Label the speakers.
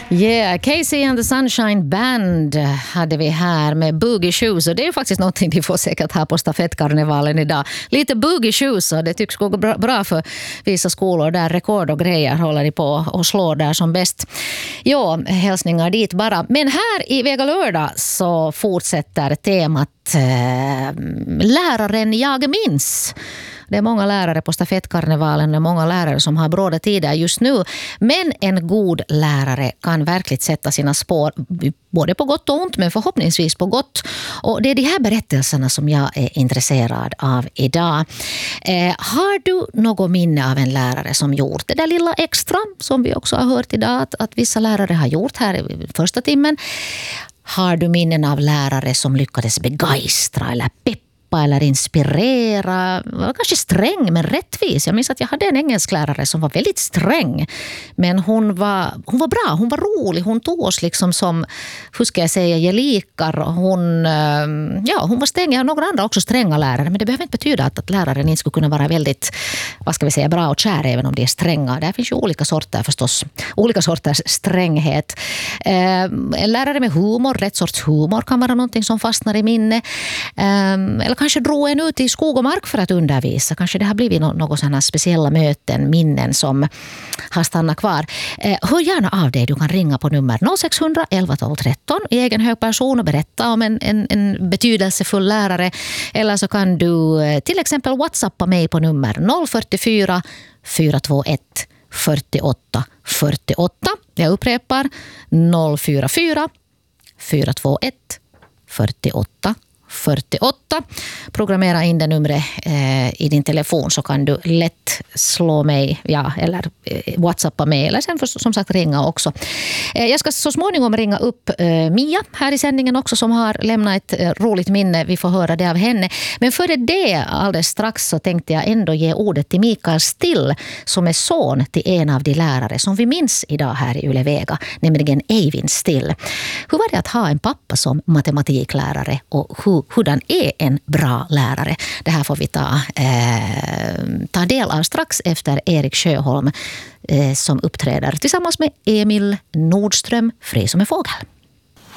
Speaker 1: Yeah, Casey and the Sunshine Band hade vi här med Boogie Shoes. Och det är faktiskt någonting de får säkert här på stafettkarnevalen idag. Lite Boogie Shoes, och det tycks gå bra för vissa skolor där rekord och grejer håller de på och slår där som bäst. Ja, hälsningar dit bara. Men här i Vega lördag så fortsätter temat läraren jag minns. Det är många lärare på stafettkarnevalen, det är många lärare som har bråda tider just nu. Men en god lärare kan verkligen sätta sina spår både på gott och ont, men förhoppningsvis på gott. Och det är de här berättelserna som jag är intresserad av idag. Har du något minne av en lärare som gjort det där lilla extra som vi också har hört idag att vissa lärare har gjort här i första timmen? Har du minnen av lärare som lyckades begeistra eller peppa eller inspirera, kanske sträng men rättvis. Jag minns att jag hade en engelsklärare som var väldigt sträng, men hon var bra, hon var rolig, hon tog oss liksom som, hur ska jag säga, gelikar. Hon var sträng. Jag har några andra också stränga lärare, men det behöver inte betyda att läraren inte skulle kunna vara väldigt, vad ska vi säga, bra och kär även om de är stränga. Det finns ju olika sorter förstås, olika sorters stränghet. En lärare med humor, rätt sorts humor kan vara någonting som fastnar i minne. Eller kanske drog en ut i skog och mark för att undervisa. Kanske det har blivit något sådana speciella möten, minnen som har stannat kvar. Hör gärna av dig. Du kan ringa på nummer 0600 11 12 13 i egen hög person och berätta om en betydelsefull lärare. Eller så kan du till exempel WhatsAppa mig på nummer 044 421 48 48. Jag upprepar 044 421 48 48. Programmera in det numret i din telefon så kan du lätt slå mig eller WhatsAppa mig eller sen som sagt ringa också. Jag ska så småningom ringa upp Mia här i sändningen också som har lämnat ett roligt minne. Vi får höra det av henne. Men före det alldeles strax så tänkte jag ändå ge ordet till Mikael Still som är son till en av de lärare som vi minns idag här i Yle Vega, nämligen Eivind Still. Hur var det att ha en pappa som matematiklärare och hurdan är en bra lärare? Det här får vi ta del av strax efter Erik Sjöholm som uppträder tillsammans med Emil Nordström, Fri som en fågel.